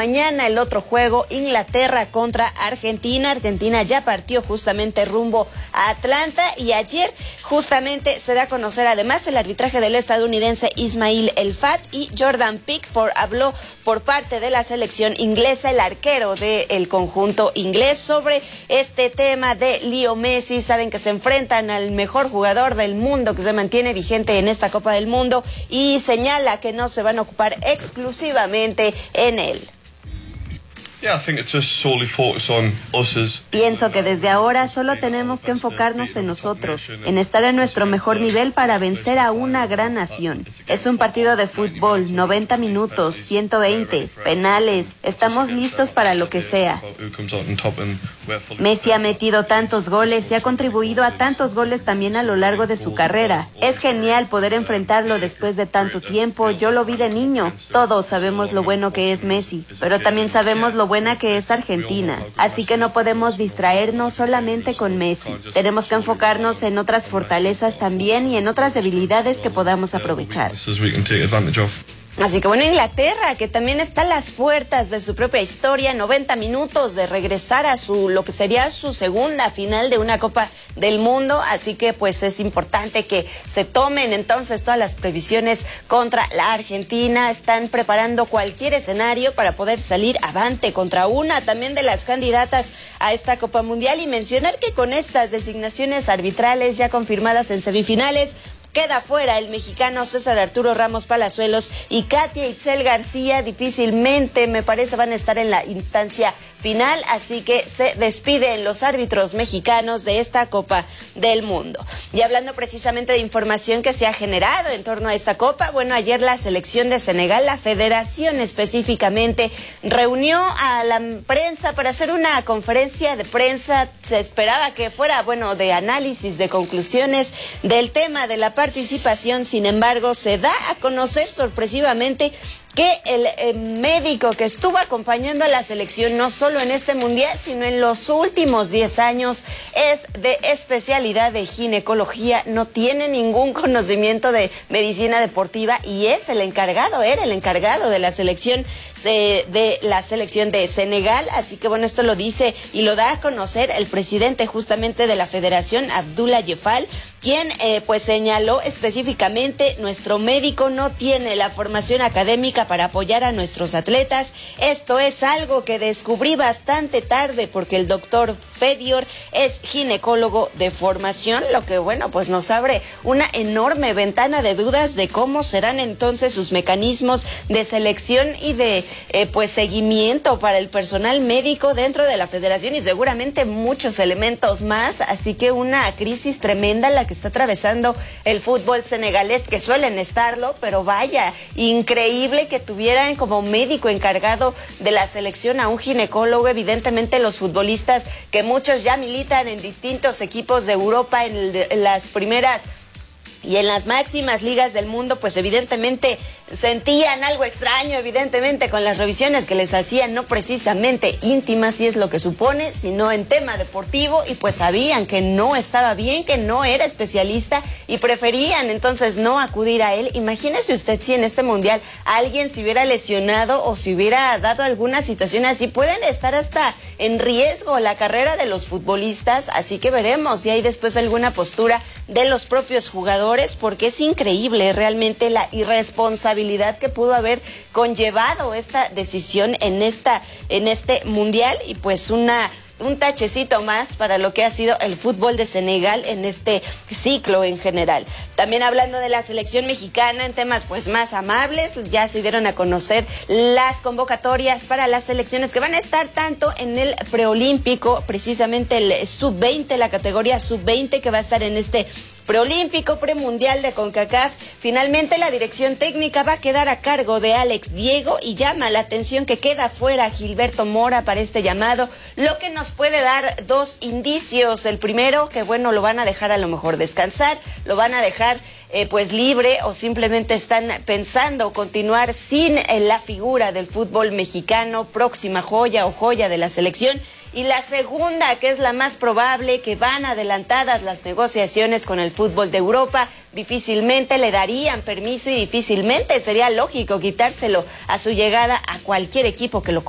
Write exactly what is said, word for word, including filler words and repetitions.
mañana el otro juego, Inglaterra contra Argentina. Argentina ya partió justamente rumbo a Atlanta y ayer justamente se da a conocer además el arbitraje del estadounidense Ismail El Fat y Jordan Pickford habló por parte de la selección inglesa, el arquero del conjunto inglés, sobre este tema de Leo Messi. Saben que se enfrentan al mejor jugador del mundo que se mantiene vigente en esta Copa del Mundo y señala que no se van a ocupar exclusivamente en él. Pienso que desde ahora solo tenemos que enfocarnos en nosotros, en estar en nuestro mejor nivel para vencer a una gran nación. Es un partido de fútbol, noventa minutos, ciento veinte, penales, estamos listos para lo que sea. Messi ha metido tantos goles y ha contribuido a tantos goles también a lo largo de su carrera. Es genial poder enfrentarlo después de tanto tiempo, yo lo vi de niño. Todos sabemos lo bueno que es Messi, pero también sabemos lo buena que es Argentina, así que no podemos distraernos solamente con Messi. Tenemos que enfocarnos en otras fortalezas también y en otras debilidades que podamos aprovechar. Así que bueno, Inglaterra, que también está a las puertas de su propia historia, noventa minutos de regresar a su lo que sería su segunda final de una Copa del Mundo, así que pues es importante que se tomen entonces todas las previsiones contra la Argentina. Están preparando cualquier escenario para poder salir avante contra una también de las candidatas a esta Copa Mundial, y mencionar que con estas designaciones arbitrales ya confirmadas en semifinales, queda fuera el mexicano César Arturo Ramos Palazuelos y Katia Itzel García. Difícilmente, me parece, van a estar en la instancia final, así que se despiden los árbitros mexicanos de esta Copa del Mundo. Y hablando precisamente de información que se ha generado en torno a esta Copa, bueno, ayer la selección de Senegal, la federación específicamente, reunió a la prensa para hacer una conferencia de prensa. Se esperaba que fuera, bueno, de análisis, de conclusiones del tema de la participación. Sin embargo, se da a conocer sorpresivamente que el eh, médico que estuvo acompañando a la selección no solo en este mundial, sino en los últimos diez años, es de especialidad de ginecología, no tiene ningún conocimiento de medicina deportiva y es el encargado, era el encargado de la selección de, de la selección de Senegal. Así que bueno, esto lo dice y lo da a conocer el presidente justamente de la federación, Abdoulaye Fall, quien eh, pues señaló específicamente: nuestro médico no tiene la formación académica para apoyar a nuestros atletas. Esto es algo que descubrí bastante tarde porque el doctor Fedior es ginecólogo de formación, lo que bueno, pues nos abre una enorme ventana de dudas de cómo serán entonces sus mecanismos de selección y de eh, pues seguimiento para el personal médico dentro de la federación, y seguramente muchos elementos más. Así que una crisis tremenda la que está atravesando el fútbol senegalés, que suelen estarlo, pero vaya, increíble que tuvieran como médico encargado de la selección a un ginecólogo. Evidentemente los futbolistas, que muchos ya militan en distintos equipos de Europa, en, el, en las primeras y en las máximas ligas del mundo, pues evidentemente sentían algo extraño, evidentemente, con las revisiones que les hacían, no precisamente íntimas, si es lo que supone, sino en tema deportivo, y pues sabían que no estaba bien, que no era especialista y preferían entonces no acudir a él. Imagínese usted si en este mundial alguien se hubiera lesionado o si hubiera dado alguna situación así, pueden estar hasta en riesgo la carrera de los futbolistas. Así que veremos si hay después alguna postura de los propios jugadores, porque es increíble realmente la irresponsabilidad que pudo haber conllevado esta decisión en esta en este mundial, y pues una un tachecito más para lo que ha sido el fútbol de Senegal en este ciclo en general. También hablando de la selección mexicana en temas pues más amables, ya se dieron a conocer las convocatorias para las selecciones que van a estar tanto en el preolímpico, precisamente el sub veinte, la categoría sub veinte que va a estar en este preolímpico, premundial de CONCACAF. Finalmente la dirección técnica va a quedar a cargo de Alex Diego, y llama la atención que queda fuera Gilberto Mora para este llamado, lo que nos puede dar dos indicios. El primero, que bueno, lo van a dejar a lo mejor descansar, lo van a dejar Eh, pues libre, o simplemente están pensando continuar sin eh, la figura del fútbol mexicano, próxima joya o joya de la selección. Y la segunda, que es la más probable, que van adelantadas las negociaciones con el fútbol de Europa, difícilmente le darían permiso y difícilmente sería lógico quitárselo a su llegada a cualquier equipo que lo